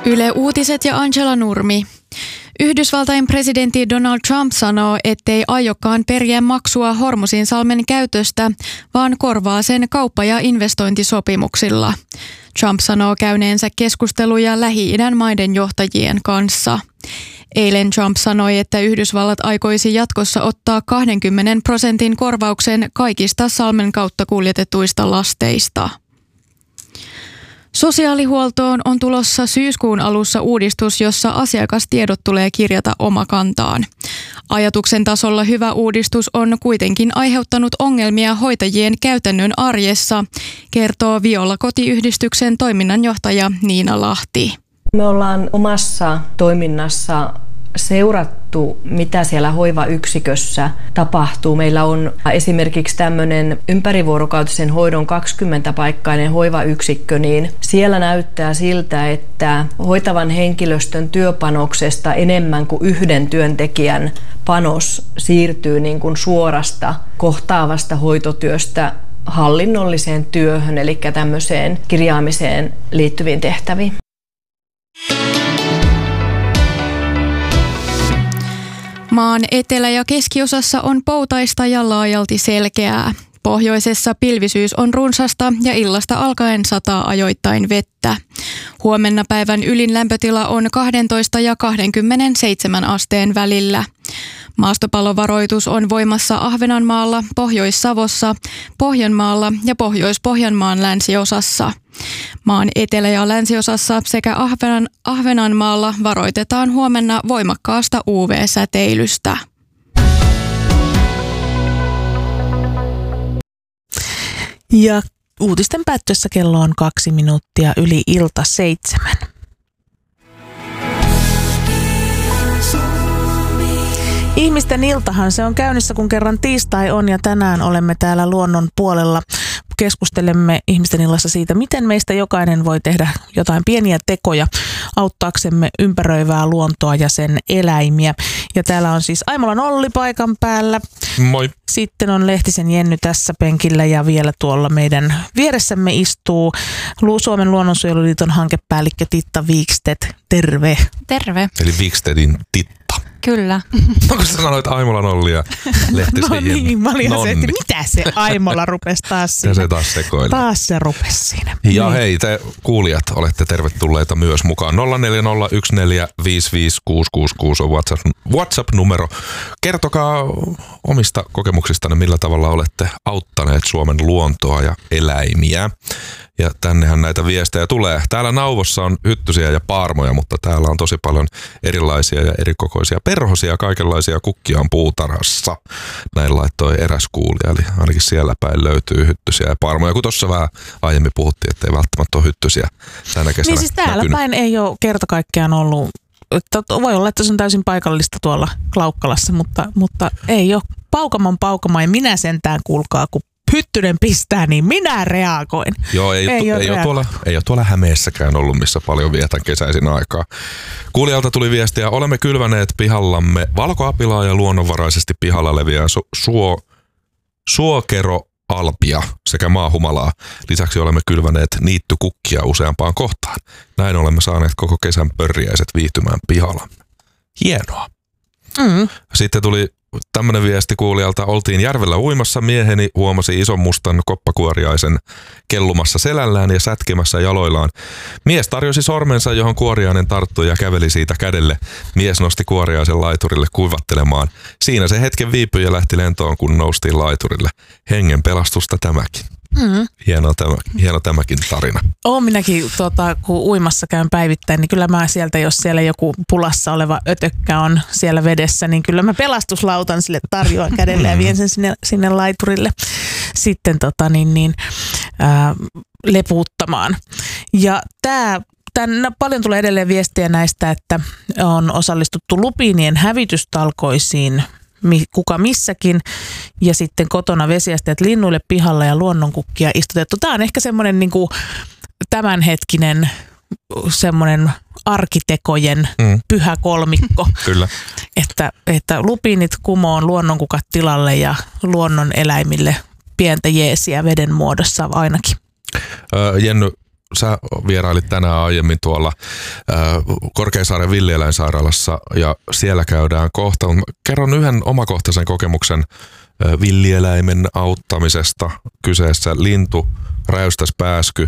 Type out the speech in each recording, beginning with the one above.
Yle Uutiset ja Angela Nurmi. Yhdysvaltain presidentti Donald Trump sanoo, ettei aiokaan periä maksua Hormuzinsalmen käytöstä, vaan korvaa sen kauppa- ja investointisopimuksilla. Trump sanoo käyneensä keskusteluja Lähi-idän maiden johtajien kanssa. Eilen Trump sanoi, että Yhdysvallat aikoisi jatkossa ottaa 20% korvauksen kaikista salmen kautta kuljetetuista lasteista. Sosiaalihuoltoon on tulossa syyskuun alussa uudistus, jossa asiakastiedot tulee kirjata omakantaan. Ajatuksen tasolla hyvä uudistus on kuitenkin aiheuttanut ongelmia hoitajien käytännön arjessa, kertoo Viola-kotiyhdistyksen toiminnanjohtaja Niina Lahti. Me ollaan omassa toiminnassa seurattu, mitä siellä hoivayksikössä tapahtuu. Meillä on esimerkiksi tämmöinen ympärivuorokautisen hoidon 20-paikkainen hoivayksikkö, niin siellä näyttää siltä, että hoitavan henkilöstön työpanoksesta enemmän kuin yhden työntekijän panos siirtyy niin kuin suorasta kohtaavasta hoitotyöstä hallinnolliseen työhön, eli tämmöiseen kirjaamiseen liittyviin tehtäviin. Maan etelä- ja keskiosassa on poutaista ja laajalti selkeää. Pohjoisessa pilvisyys on runsasta ja illasta alkaen sataa ajoittain vettä. Huomenna päivän ylin lämpötila on 12 ja 27 asteen välillä. Maastopallovaroitus on voimassa Ahvenanmaalla, Pohjois-Savossa, Pohjanmaalla ja Pohjois-Pohjanmaan länsiosassa. Maan etelä- ja länsiosassa sekä Ahvenanmaalla varoitetaan huomenna voimakkaasta UV-säteilystä. Ja uutisten päättyessä kello on 2 minuuttia yli ilta 7. Ihmisten iltahan se on käynnissä, kun kerran tiistai on, ja tänään olemme täällä luonnon puolella. Keskustelemme ihmisten illassa siitä, miten meistä jokainen voi tehdä jotain pieniä tekoja auttaaksemme ympäröivää luontoa ja sen eläimiä. Ja täällä on siis Aimolan Olli paikan päällä. Moi. Sitten on Lehtisen Jenny tässä penkillä ja vielä tuolla meidän vieressämme istuu Suomen luonnonsuojeluliiton hankepäällikkö Titta Wikstedt. Terve. Terve. Eli Wikstedin Titta. Kyllä. Onko sä sanoit Aimolan Olli ja Lehtisen Jenny? No niin, mä olin se, että mitä se Aimola rupesi taas siinä. Ja se taas sekoilee. Taas se rupesi siinä. Ja niin. hei, te kuulijat olette tervetulleita myös mukaan. 0401455666 on WhatsApp-numero. Kertokaa omista kokemuksistanne, millä tavalla olette auttaneet Suomen luontoa ja eläimiä. Ja tännehän näitä viestejä tulee. Täällä Nauvossa on hyttysiä ja paarmoja, mutta täällä on tosi paljon erilaisia ja erikokoisia perhosia. Kaikenlaisia kukkia on puutarhassa. Näin laittoi eräs kuulija. Eli ainakin siellä päin löytyy hyttysiä ja paarmoja. Kun tuossa vähän aiemmin puhuttiin, että ei välttämättä ole hyttysiä tänä kesänä. Niin siis täällä näkynyt. Päin ei ole kerta kaikkiaan ollut. Voi olla, että se on täysin paikallista tuolla Klaukkalassa, mutta ei ole paukama ja minä sentään kuulkaa, kun hyttynen pistää, niin minä reagoin. Joo, ei ole tuolla Hämeessäkään ollut, missä paljon vietän kesäisin aikaa. Kuulijalta tuli viestiä, olemme kylväneet pihallamme valkoapilaa ja luonnonvaraisesti pihalla leviää suokeroalpia sekä maahumalaa. Lisäksi olemme kylväneet niittykukkia useampaan kohtaan. Näin olemme saaneet koko kesän pörriäiset viihtymään pihallamme. Hienoa. Sitten tuli tämmöinen viesti kuulijalta. Oltiin järvellä uimassa. Mieheni huomasi ison mustan koppakuoriaisen kellumassa selällään ja sätkemässä jaloillaan. Mies tarjosi sormensa, johon kuoriainen tarttui ja käveli siitä kädelle. Mies nosti kuoriaisen laiturille kuivattelemaan. Siinä se hetken viipyi ja lähti lentoon, kun noustiin laiturille. Hengen pelastusta tämäkin. Hieno tämäkin tarina. Oon minäkin, kun uimassa käyn päivittäin, niin kyllä mä sieltä, jos siellä joku pulassa oleva ötökkä on siellä vedessä, niin kyllä mä pelastuslautan sille tarjoan kädelle ja vien sen sinne laiturille sitten lepuuttamaan. Ja paljon tulee edelleen viestiä näistä, että on osallistuttu lupiinien hävitystalkoisiin, kuka missäkin, ja sitten kotona vesiasteet linnuille pihalla ja luonnonkukkia istutettu. Tämä on ehkä semmoinen niin kuin tämänhetkinen semmoinen arkitekojen pyhä kolmikko. Kyllä. Että lupiinit kumoon, luonnonkukat tilalle ja luonnon eläimille pientä jeesiä veden muodossa ainakin. Jenny, sä vierailit tänään aiemmin tuolla Korkeasaaren villieläinsairaalassa ja siellä käydään kohta. Kerron yhden omakohtaisen kokemuksen villieläimen auttamisesta. Kyseessä lintu, räystäspääsky.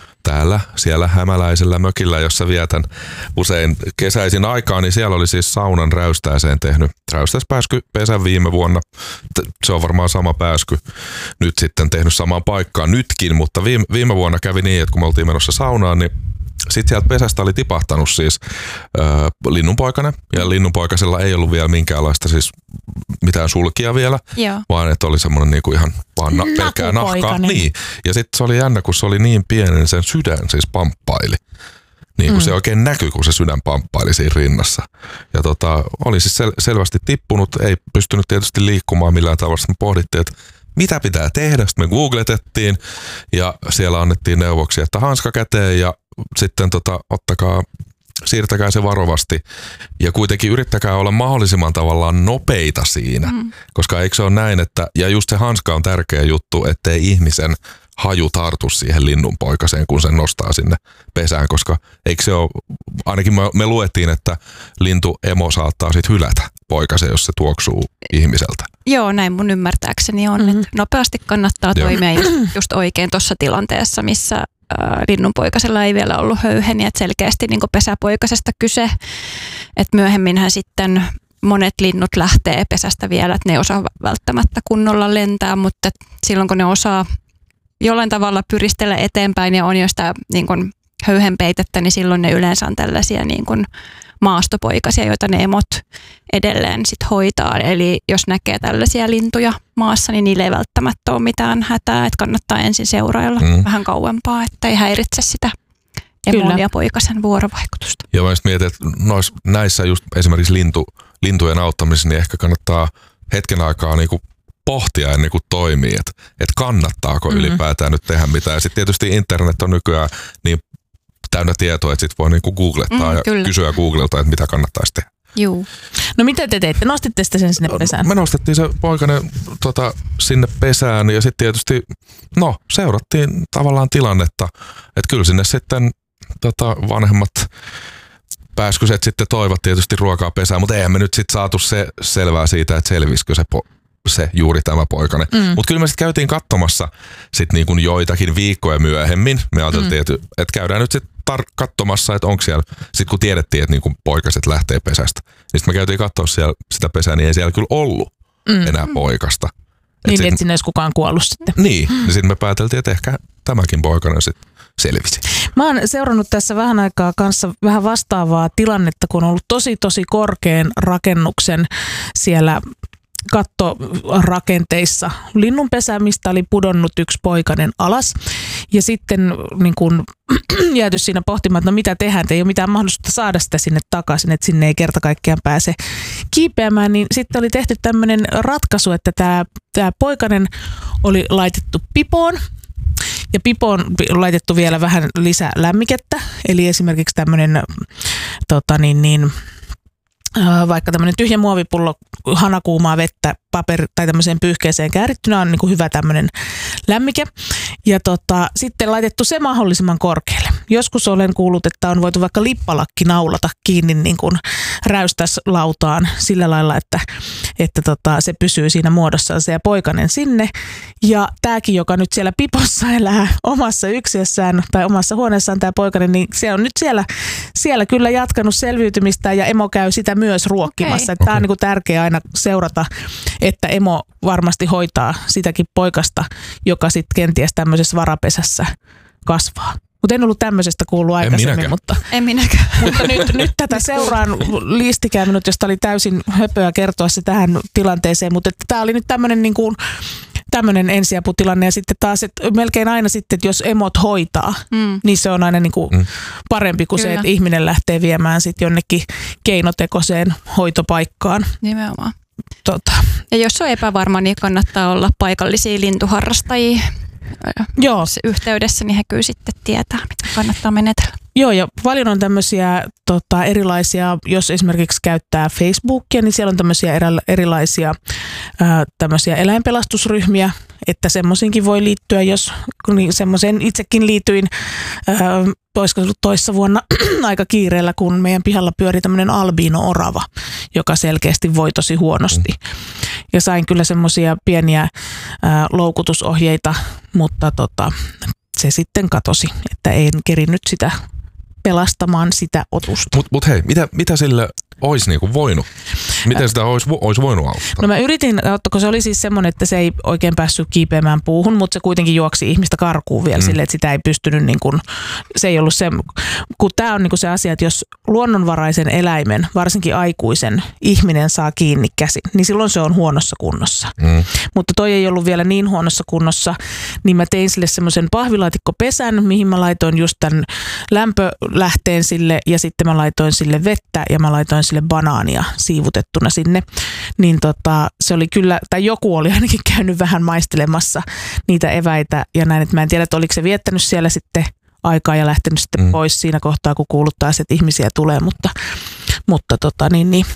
Siellä hämäläisellä mökillä, jossa vietän usein kesäisin aikaa, niin siellä oli siis saunan räystääseen tehnyt räystäspääsky pesän viime vuonna. Se on varmaan sama pääsky nyt sitten tehnyt samaan paikkaan nytkin, mutta viime vuonna kävi niin, että kun me oltiin menossa saunaan, niin sitten sieltä pesästä oli tipahtanut siis linnunpoikainen, ja linnunpoikasella ei ollut vielä minkäänlaista siis mitään sulkia vielä, vaan että oli semmoinen niinku ihan vaan pelkkää nahkaa. Niin. Ja sitten se oli jännä, kun se oli niin pieni, niin sen sydän siis pamppaili. Niin kuin se oikein näkyi, kun se sydän pamppaili siinä rinnassa. Ja oli siis selvästi tippunut, ei pystynyt tietysti liikkumaan millään tavalla. Sitten me pohdittiin, että mitä pitää tehdä. Sitten me googletettiin ja siellä annettiin neuvoksia, että hanska käteen ja sitten siirtäkää se varovasti ja kuitenkin yrittäkää olla mahdollisimman tavallaan nopeita siinä, koska eikö se ole näin, että ja just se hanska on tärkeä juttu, ettei ihmisen haju tartu siihen linnunpoikaseen, kun sen nostaa sinne pesään, koska eikö se ole, ainakin me luettiin, että lintuemo saattaa sitten hylätä poikasen, jos se tuoksuu ihmiseltä. Joo, näin mun ymmärtääkseni on, että nopeasti kannattaa toimia just oikein tuossa tilanteessa, missä linnunpoikasella ei vielä ollut höyheniä, että selkeästi niin kuin pesäpoikasesta kyse, että myöhemminhän sitten monet linnut lähtee pesästä vielä, että ne ei osaa välttämättä kunnolla lentää, mutta silloin kun ne osaa jollain tavalla pyristellä eteenpäin ja on jo sitä niin kuin höyhenpeitettä, niin silloin ne yleensä on tällaisia niin kuin maastopoikasia, joita ne emot edelleen sit hoitaa. Eli jos näkee tällaisia lintuja maassa, niin niille ei välttämättä ole mitään hätää, että kannattaa ensin seurailla vähän kauempaa, että ei häiritse sitä emon ja poikasen vuorovaikutusta. Ja mä just mietin, että näissä just esimerkiksi lintujen auttamisessa, niin ehkä kannattaa hetken aikaa niinku pohtia ennen kuin toimii, että kannattaako ylipäätään nyt tehdä mitään. Ja sitten tietysti internet on nykyään niin täynnä tietoa, että sit voi niinku googlettaa ja kysyä Googlelta, että mitä kannattaisi tehdä. Juu. No mitä te teitte? Nostitte sen sinne pesään? Me nostettiin se poikainen sinne pesään ja sitten tietysti seurattiin tavallaan tilannetta, että kyllä sinne sitten vanhemmat pääskyset sitten toivat tietysti ruokaa pesään, mutta eihän me nyt sitten saatu se selvää siitä, että selvisikö se juuri tämä poikainen. Mutta kyllä me sitten käytiin katsomassa sit niin kuin joitakin viikkoja myöhemmin. Me ajateltiin, että käydään nyt sitten katsomassa, että onko siellä, sitten kun tiedettiin, että niin kuin poikaset lähtee pesästä, niin sitten me käytiin katsoa siellä sitä pesää, niin ei siellä kyllä ollut enää poikasta. Niin, että sinne olisi kukaan kuollut sitten. Niin, niin sitten me pääteltiin, että ehkä tämäkin poikainen sitten selvisi. Mä oon seurannut tässä vähän aikaa kanssa vähän vastaavaa tilannetta, kun on ollut tosi korkean rakennuksen siellä kattorakenteissa linnunpesä, mistä oli pudonnut yksi poikainen alas. Ja sitten niin kun jääty siinä pohtimaan, että no mitä tehdään, ei ole mitään mahdollisuutta saada sitä sinne takaisin, että sinne ei kerta kaikkiaan pääse kiipeämään. Niin sitten oli tehty tämmöinen ratkaisu, että tämä poikainen oli laitettu pipoon. Ja pipoon on laitettu vielä vähän lisää lämmikettä, eli esimerkiksi tämmöinen vaikka tämmöinen tyhjä muovipullo, hanakuumaa vettä tai tämmöiseen pyyhkeeseen käärittynä on niin kuin hyvä tämmöinen lämmike. Ja sitten laitettu se mahdollisimman korkealle. Joskus olen kuullut, että on voitu vaikka lippalakki naulata kiinni niin kuin räystäslautaan sillä lailla, että se pysyy siinä muodossaan se ja poikainen sinne. Ja tämäkin, joka nyt siellä pipossa elää omassa yksiössään tai omassa huoneessaan tämä poikainen, niin se on nyt siellä kyllä jatkanut selviytymistä ja emo käy sitä myös ruokkimassa. Okay. Tämä on niin kuin tärkeää aina seurata, että emo varmasti hoitaa sitäkin poikasta, joka sitten kenties tämmöisessä varapesässä kasvaa. Mutta en ollut tämmöisestä kuullut aikaisemmin. En minäkään. Mutta nyt tätä seuraan liistikää minut, josta oli täysin höpöä kertoa se tähän tilanteeseen. Mutta tämä oli nyt tämmöinen niin kuin tämmöinen ensiaputilanne ja sitten taas, että melkein aina sitten, että jos emot hoitaa, niin se on aina niin kuin parempi kuin se, että ihminen lähtee viemään sitten jonnekin keinotekoiseen hoitopaikkaan. Nimenomaan. Ja jos on epävarma, niin kannattaa olla paikallisia lintuharrastajia yhteydessä, niin he kyllä sitten tietää, mitä kannattaa menetellä. Joo, ja paljon on tämmöisiä erilaisia, jos esimerkiksi käyttää Facebookia, niin siellä on tämmöisiä erilaisia tämmöisiä eläinpelastusryhmiä, että semmoisinkin voi liittyä, jos semmoisen itsekin liityin, olisiko ollut toissa vuonna aika kiireellä, kun meidän pihalla pyöri tämmöinen albiino-orava, joka selkeästi voi tosi huonosti. Ja sain kyllä semmoisia pieniä loukutusohjeita, mutta se sitten katosi, että en kerinyt sitä pelastamaan sitä otusta. Mut hei, mitä sille olisi niinku voinut? Miten sitä olisi voinut auttaa? No mä yritin, kun se oli siis semmoinen, että se ei oikein päässyt kiipeämään puuhun, mutta se kuitenkin juoksi ihmistä karkuun vielä silleen, että sitä ei pystynyt, niin kuin, se ei ollut se, kun tämä on niin kuin se asia, että jos luonnonvaraisen eläimen, varsinkin aikuisen ihminen saa kiinni käsin, niin silloin se on huonossa kunnossa. Mutta toi ei ollut vielä niin huonossa kunnossa, niin mä tein sille semmoisen pahvilaatikkopesän, mihin mä laitoin just tämän lämpölähteen sille ja sitten mä laitoin sille vettä ja mä laitoin sille banaania siivutettuna sinne, niin se oli kyllä, tai joku oli ainakin käynyt vähän maistelemassa niitä eväitä ja näin, että mä en tiedä, että oliko se viettänyt siellä sitten aikaa ja lähtenyt sitten pois siinä kohtaa, kun kuuluttaa, että ihmisiä tulee, mutta niin.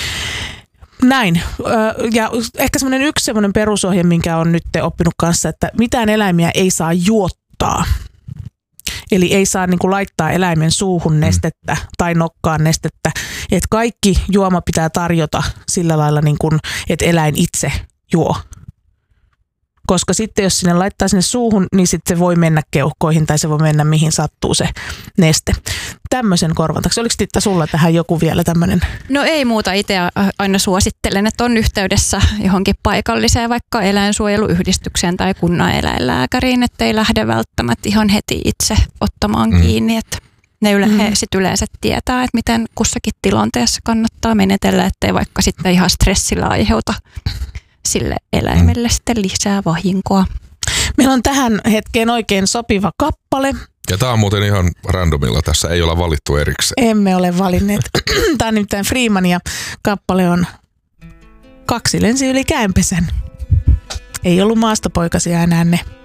Näin. Ja ehkä yksi semmoinen perusohje, minkä on nyt oppinut kanssa, että mitään eläimiä ei saa juottaa. Eli ei saa niin kuin laittaa eläimen suuhun nestettä tai nokkaan nestettä. Että kaikki juoma pitää tarjota sillä lailla, niin kuin, että eläin itse juo. Koska sitten jos sinne laittaa sinne suuhun, niin sitten se voi mennä keuhkoihin tai se voi mennä mihin sattuu se neste. Tämmöisen korvantaksi. Oliko Titta sulla tähän joku vielä tämmöinen? No ei muuta. Itse aina suosittelen, että on yhteydessä johonkin paikalliseen, vaikka eläinsuojeluyhdistykseen tai kunnaneläinlääkäriin, ettei lähde välttämättä ihan heti itse ottamaan kiinni. Että he sitten yleensä tietää, että miten kussakin tilanteessa kannattaa menetellä, ettei vaikka sitten ihan stressillä aiheuta sille eläimelle sitten lisää vahinkoa. Meillä on tähän hetkeen oikein sopiva kappale. Ja tämä on muuten ihan randomilla, tässä ei ole valittu erikseen. Emme ole valinneet. Tämä on nimittäin Freeman ja kappale on 2 lensi yli käänpesän. Ei ollut maastopoikasia enää ne.